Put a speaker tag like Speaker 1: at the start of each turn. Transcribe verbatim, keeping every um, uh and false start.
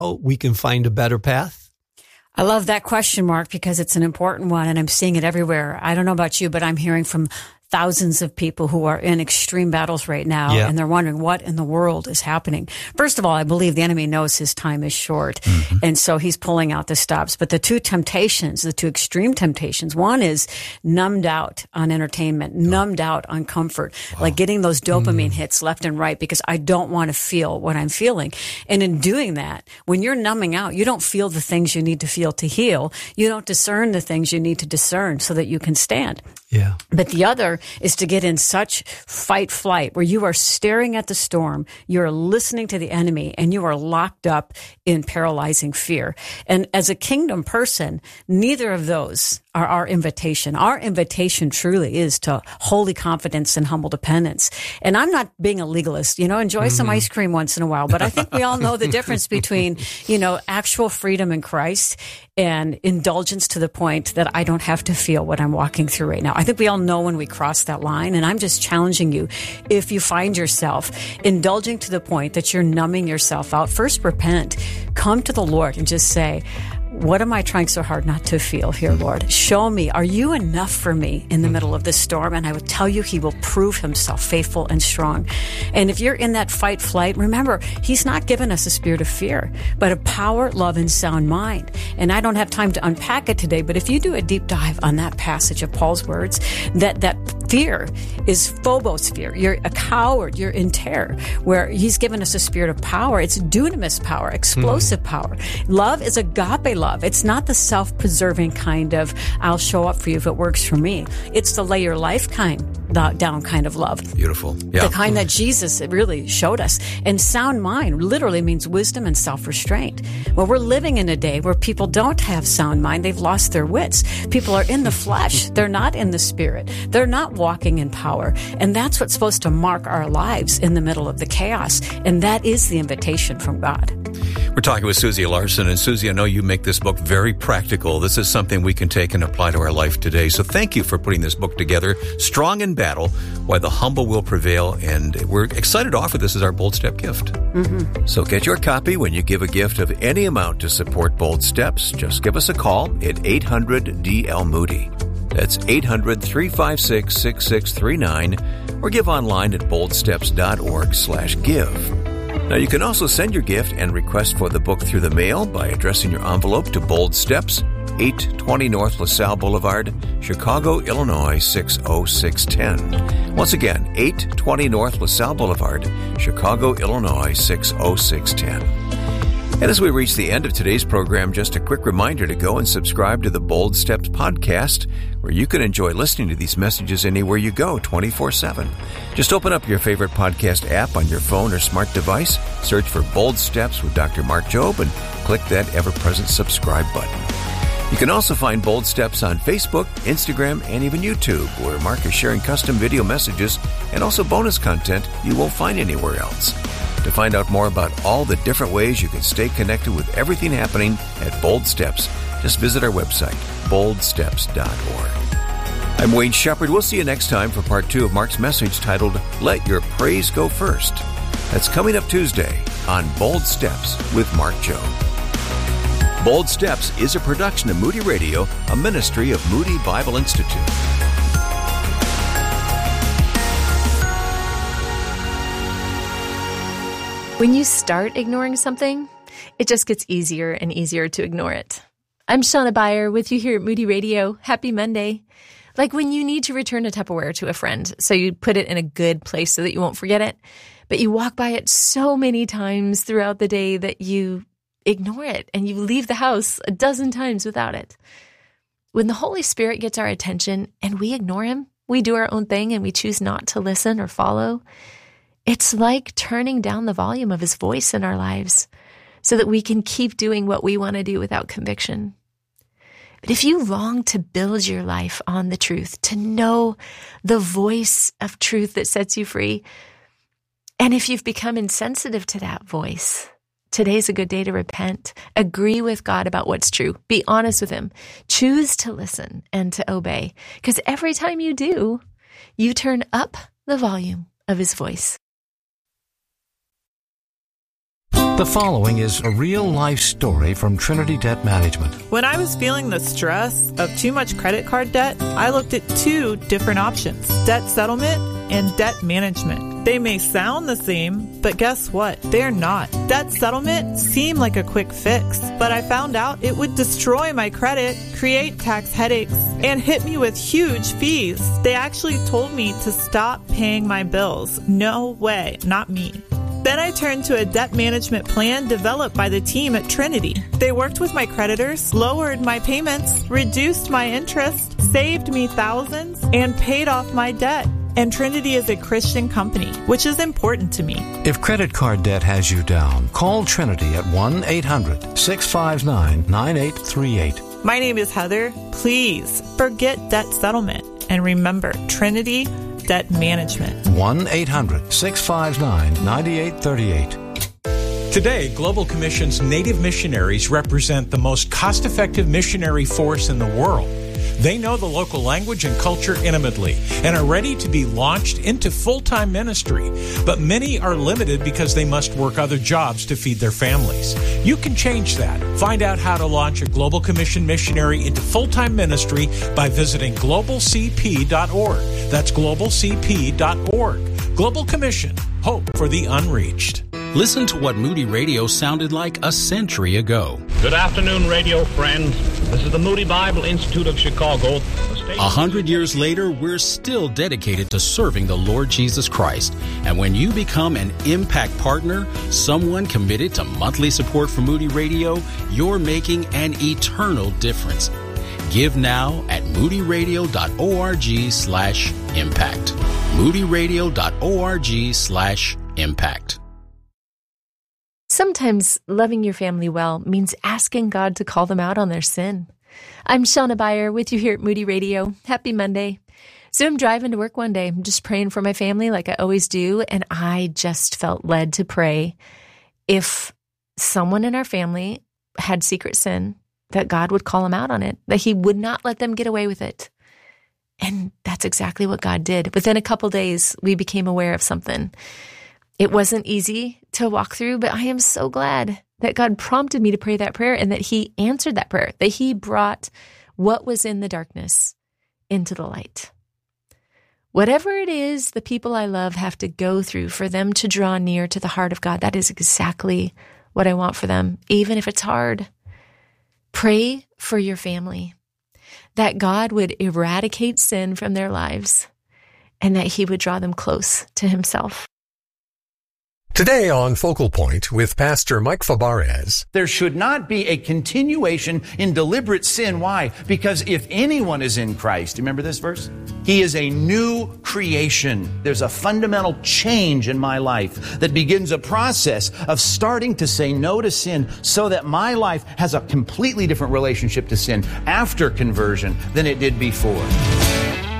Speaker 1: oh, we can find a better path?
Speaker 2: I love that question, Mark, because it's an important one, and I'm seeing it everywhere. I don't know about you, but I'm hearing from thousands of people who are in extreme battles right now,
Speaker 1: yeah.
Speaker 2: and they're wondering what in the world is happening. First of all, I believe the enemy knows his time is short, mm-hmm. and so he's pulling out the stops. But the two temptations, the two extreme temptations, one is numbed out on entertainment, oh. numbed out on comfort, wow. like getting those dopamine mm. hits left and right because I don't want to feel what I'm feeling. And in doing that, when you're numbing out, you don't feel the things you need to feel to heal. You don't discern the things you need to discern so that you can stand.
Speaker 1: Yeah.
Speaker 2: But the other is to get in such fight flight where you are staring at the storm, you're listening to the enemy, and you are locked up in paralyzing fear. And as a kingdom person, neither of those are our invitation. Our invitation truly is to holy confidence and humble dependence. And I'm not being a legalist, you know, enjoy mm-hmm. some ice cream once in a while, but I think we all know the difference between, you know, actual freedom in Christ and indulgence to the point that I don't have to feel what I'm walking through right now. I think we all know when we cross that line, and I'm just challenging you. If you find yourself indulging to the point that you're numbing yourself out, first repent, come to the Lord and just say, what am I trying so hard not to feel here, Lord? Show me, are you enough for me in the middle of this storm? And I would tell you, he will prove himself faithful and strong. And if you're in that fight flight, remember, he's not given us a spirit of fear, but a power, love, and sound mind. And I don't have time to unpack it today, but if you do a deep dive on that passage of Paul's words, that, that fear is phobos fear. You're a coward. You're in terror, where he's given us a spirit of power. It's dunamis power, explosive mm. power. Love is agape love. It's not the self-preserving kind of, I'll show up for you if it works for me. It's the lay your life kind, down kind of love.
Speaker 3: Beautiful. Yeah.
Speaker 2: The kind that Jesus really showed us. And sound mind literally means wisdom and self-restraint. Well, we're living in a day where people don't have sound mind. They've lost their wits. People are in the flesh. They're not in the spirit. They're not walking in power. And that's what's supposed to mark our lives in the middle of the chaos. And that is the invitation from God.
Speaker 3: We're talking with Susie Larson. And Susie, I know you make this book very practical. This is something we can take and apply to our life today. So thank you for putting this book together. Strong in Battle, Why the Humble Will Prevail. And we're excited to offer this as our Bold Step gift. Mm-hmm. So get your copy when you give a gift of any amount to support Bold Steps. Just give us a call at eight hundred D L Moody. That's eight hundred, three five six, six six three nine, or give online at boldsteps.org slash give. Now, you can also send your gift and request for the book through the mail by addressing your envelope to Bold Steps, eight twenty North LaSalle Boulevard, Chicago, Illinois, six oh six one oh. Once again, eight twenty North LaSalle Boulevard, Chicago, Illinois, six oh six one oh. And as we reach the end of today's program, just a quick reminder to go and subscribe to the Bold Steps podcast, where you can enjoy listening to these messages anywhere you go, twenty-four seven. Just open up your favorite podcast app on your phone or smart device, search for Bold Steps with Doctor Mark Jobe, and click that ever-present subscribe button. You can also find Bold Steps on Facebook, Instagram, and even YouTube, where Mark is sharing custom video messages and also bonus content you won't find anywhere else. To find out more about all the different ways you can stay connected with everything happening at Bold Steps, just visit our website, bold steps dot org. I'm Wayne Shepherd. We'll see you next time for part two of Mark's message titled, Let Your Praise Go First. That's coming up Tuesday on Bold Steps with Mark Jobe. Bold Steps is a production of Moody Radio, a ministry of Moody Bible Institute.
Speaker 4: When you start ignoring something, it just gets easier and easier to ignore it. I'm Shauna Beyer with you here at Moody Radio. Happy Monday. Like when you need to return a Tupperware to a friend, so you put it in a good place so that you won't forget it, but you walk by it so many times throughout the day that you ignore it and you leave the house a dozen times without it. When the Holy Spirit gets our attention and we ignore him, we do our own thing and we choose not to listen or follow, it's like turning down the volume of his voice in our lives so that we can keep doing what we want to do without conviction. But if you long to build your life on the truth, to know the voice of truth that sets you free, and if you've become insensitive to that voice, today's a good day to repent, agree with God about what's true, be honest with him, choose to listen and to obey, because every time you do, you turn up the volume of his voice.
Speaker 5: The following is a real-life story from Trinity Debt Management.
Speaker 6: When I was feeling the stress of too much credit card debt, I looked at two different options: debt settlement and debt management. They may sound the same, but guess what? They're not. Debt settlement seemed like a quick fix, but I found out it would destroy my credit, create tax headaches, and hit me with huge fees. They actually told me to stop paying my bills. No way, not me. Then I turned to a debt management plan developed by the team at Trinity. They worked with my creditors, lowered my payments, reduced my interest, saved me thousands, and paid off my debt. And Trinity is a Christian company, which is important to me.
Speaker 5: If credit card debt has you down, call Trinity at one eight hundred six five nine nine eight three eight.
Speaker 6: My name is Heather. Please forget debt settlement and remember Trinity Debt Management.
Speaker 5: one eight hundred six five nine nine eight three eight.
Speaker 7: Today, Global Commission's Native missionaries represent the most cost-effective missionary force in the world. They know the local language and culture intimately and are ready to be launched into full-time ministry. But many are limited because they must work other jobs to feed their families. You can change that. Find out how to launch a Global Commission missionary into full-time ministry by visiting global c p dot org. That's global c p dot org. Global Commission. Hope for the unreached.
Speaker 8: Listen to what Moody Radio sounded like a century ago.
Speaker 9: Good afternoon, radio friends. This is the Moody Bible Institute of Chicago.
Speaker 8: A hundred years later, we're still dedicated to serving the Lord Jesus Christ. And when you become an Impact Partner, someone committed to monthly support for Moody Radio, you're making an eternal difference. Give now at moodyradio.org slash impact. moodyradio.org slash impact.
Speaker 4: Sometimes loving your family well means asking God to call them out on their sin. I'm Shauna Beyer with you here at Moody Radio. Happy Monday. So I'm driving to work one day. I'm just praying for my family like I always do, and I just felt led to pray if someone in our family had secret sin, that God would call them out on it, that he would not let them get away with it. And that's exactly what God did. Within a couple days, we became aware of something. It wasn't easy to walk through, but I am so glad that God prompted me to pray that prayer and that he answered that prayer, that he brought what was in the darkness into the light. Whatever it is the people I love have to go through for them to draw near to the heart of God, that is exactly what I want for them, even if it's hard. Pray for your family, that God would eradicate sin from their lives and that he would draw them close to himself.
Speaker 10: Today on Focal Point with Pastor Mike Fabarez.
Speaker 11: There should not be a continuation in deliberate sin. Why? Because if anyone is in Christ, do you remember this verse? He is a new creation. There's a fundamental change in my life that begins a process of starting to say no to sin so that my life has a completely different relationship to sin after conversion than it did before.